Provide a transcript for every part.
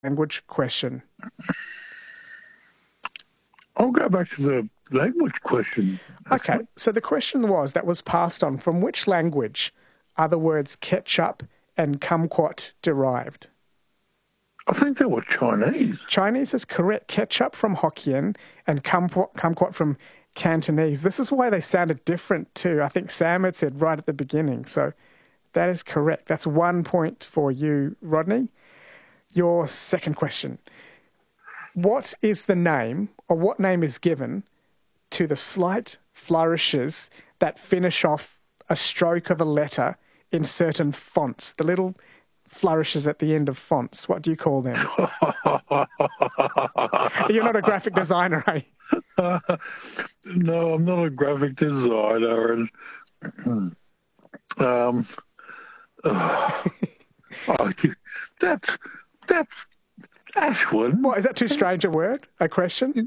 language question? I'll go back to the language question. Okay, so the question was passed on, from which language are the words ketchup and kumquat derived? I think they were Chinese. Chinese is correct. Ketchup from Hokkien and kumquat from Cantonese. This is why they sounded different too. I think Sam had said right at the beginning. So that is correct. That's 1 point for you, Rodney. Your second question. What is the name, or what name is given to the slight flourishes that finish off a stroke of a letter in certain fonts? The little flourishes at the end of fonts. What do you call them? You're not a graphic designer, eh? No, I'm not a graphic designer. And that's Ashwin. What, is that too strange a word? A question?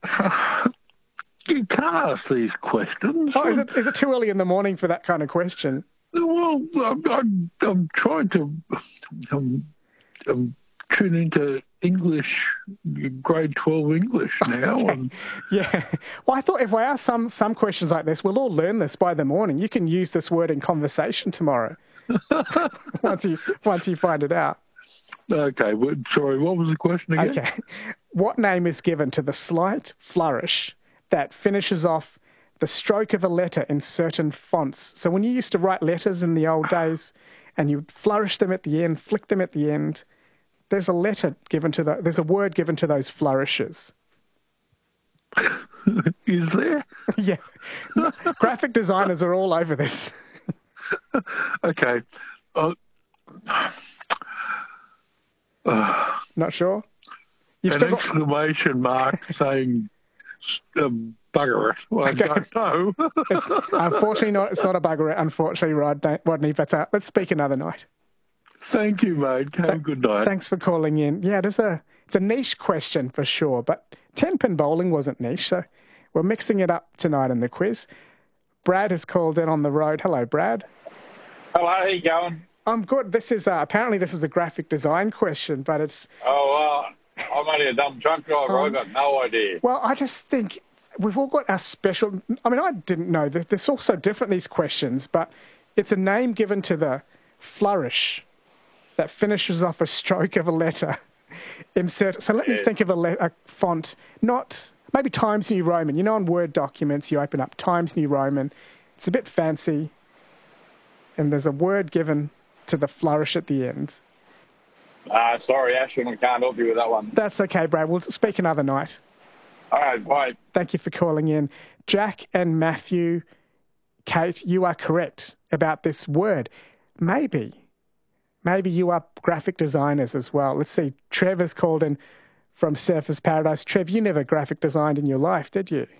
You can't ask these questions. Oh, is it too early in the morning for that kind of question? Well, I'm trying to tune into English, grade 12 English now. Okay. And yeah. Well, I thought if I ask some questions like this, we'll all learn this by the morning. You can use this word in conversation tomorrow once you find it out. Okay. Sorry, what was the question again? Okay. What name is given to the slight flourish that finishes off the stroke of a letter in certain fonts? So when you used to write letters in the old days and you flourish them at the end, flick them at the end, there's a word given to those flourishes. Is there? Yeah. Graphic designers are all over this. Okay. Not sure? Exclamation mark saying bugger it. Well, okay. I don't know. Unfortunately, it's not a bugger it, unfortunately, Rodney, but let's speak another night. Thank you, mate. Have a good night. Thanks for calling in. Yeah, it's a niche question for sure, but 10-pin bowling wasn't niche, so we're mixing it up tonight in the quiz. Brad has called in on the road. Hello, Brad. Hello, how you going? I'm good. This is apparently a graphic design question, but it's... I'm only a dumb truck driver. I've got no idea. Well, I just think we've all got our special... I mean, I didn't know that. They're all so different, these questions, but it's a name given to the flourish that finishes off a stroke of a letter. So let me think of a font, not... Maybe Times New Roman. You know, on Word documents, you open up Times New Roman. It's a bit fancy. And there's a word given to the flourish at the end. Sorry, Ashwin, I can't help you with that one. That's okay, Brad. We'll speak another night. All right, bye. Thank you for calling in. Jack and Matthew, Kate, you are correct about this word. Maybe you are graphic designers as well. Let's see. Trevor's called in from Surfers Paradise. Trev, you never graphic designed in your life, did you?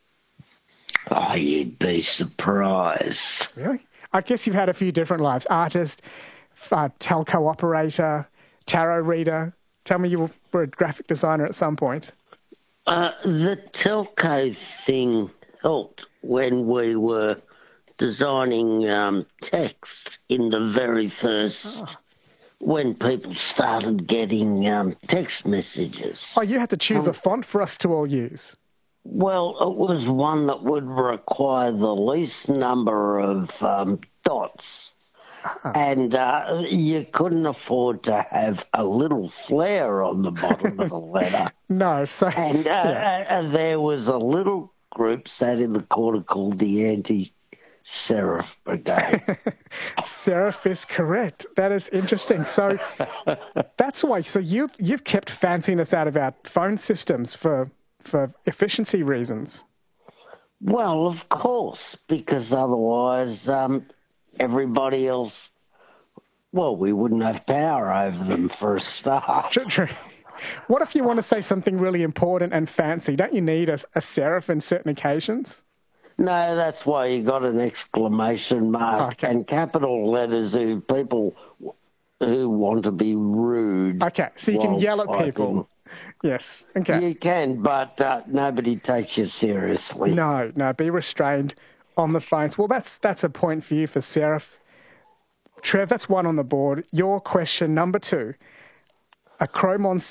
Oh, you'd be surprised. Really? I guess you've had a few different lives. Artist, telco operator, tarot reader. Tell me you were a graphic designer at some point. The telco thing helped when we were designing text in the very first... when people started getting text messages. Oh, you had to choose a font for us to all use. Well, it was one that would require the least number of dots. And you couldn't afford to have a little flare on the bottom of the letter. No. And there was a little group sat in the corner called the Anti-Serif Brigade. Serif is correct. That is interesting. So that's why. So you've kept fanciness out of our phone systems for efficiency reasons. Well, of course, because otherwise everybody else, well, we wouldn't have power over them for a start. True. What if you want to say something really important and fancy? Don't you need a serif in certain occasions? No, that's why you got an exclamation mark and capital letters people who want to be rude. Okay, so you can yell at people. Yes, okay. You can, but nobody takes you seriously. No, be restrained on the phones. Well, that's a point for you for serif. Trev, that's one on the board. Your question number 2. a Chromon